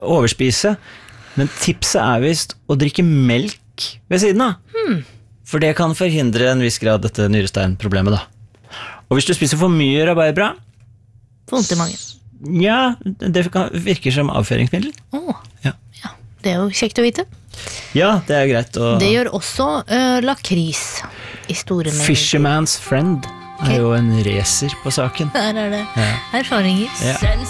overspise, men tipset visst å drikke melk ved siden av. For det kan forhindre en viss grad dette nyresteinproblemet da. Og hvis du spiser for mye rabarber, vondt i magen. Ja, det virker som avføringsmiddel. Ja, det jo kjekt å vite. Ja, det greit. Det gjør også lakris i store mengder. Fisherman's Friend jo en racer på saken. Der det erfaringer. Ja.